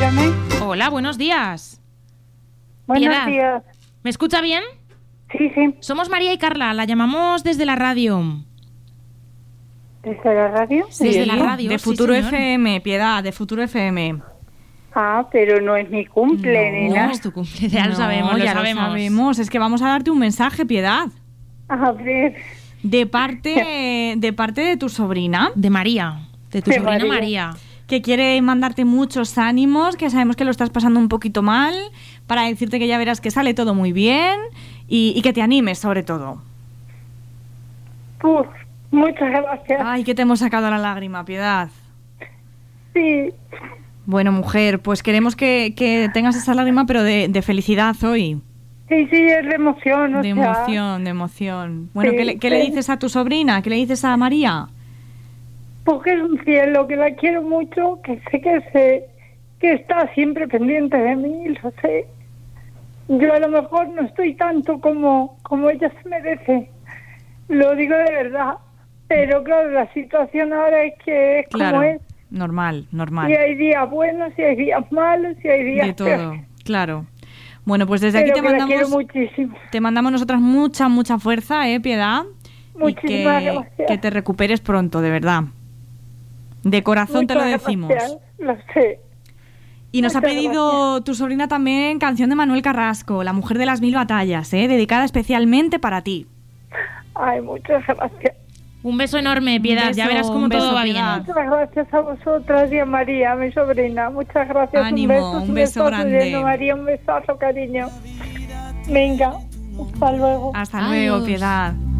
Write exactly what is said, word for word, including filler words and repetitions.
dígame. Hola, buenos días. Buenos Piedad. días. ¿Me escucha bien? Sí, sí. Somos María y Carla, la llamamos desde la radio. ¿Desde la radio? Desde la radio, de sí, Futuro señor. F M, Piedad, de Futuro F M. Ah, pero no es mi cumple, No, ni No, nada. es tu cumple, ya lo No, sabemos, lo ya sabemos. lo sabemos. Es que vamos a darte un mensaje, Piedad, A ver. de parte de parte de tu sobrina, De María, de tu De sobrina María. María. que quiere mandarte muchos ánimos, que sabemos que lo estás pasando un poquito mal, para decirte que ya verás que sale todo muy bien y, y que te animes sobre todo. Uf, muchas gracias. Ay, que te hemos sacado la lágrima, Piedad. Sí. Bueno, mujer, pues queremos que, que tengas esa lágrima, pero de, de felicidad hoy. Sí, sí, es de emoción, o De sea. emoción, de emoción. Bueno, Sí, ¿qué, le, qué le sí. dices a tu sobrina? ¿Qué le dices a María? Porque es un cielo, que la quiero mucho, que sé que sé que está siempre pendiente de mí, lo sé. Yo a lo mejor no estoy tanto como, como ella se merece. Lo digo de verdad. Pero claro, la situación ahora es que es Claro, como es. normal, normal. Y hay días buenos, y hay días malos, y hay días De todo, peores. claro. Bueno, pues desde Pero aquí te que la quiero mandamos, muchísimo. te mandamos nosotras mucha, mucha fuerza, ¿eh, Piedad? Muchísimas y que, gracias. que te recuperes pronto, de verdad. De corazón te lo Muchas decimos. gracias, lo sé. Y nos ha Muchas pedido tu sobrina también canción de Manuel Carrasco, La mujer de las mil batallas, ¿eh? Dedicada especialmente para ti. Ay, muchas gracias. Un beso enorme, Piedad, beso, ya verás cómo un beso, todo va Piedad. bien. Muchas gracias a vosotras y a María, mi sobrina. Muchas gracias. Ánimo, un beso, un un beso besazo grande. lleno, María, un besazo, cariño. Venga, hasta luego. Hasta luego, Adiós. Piedad.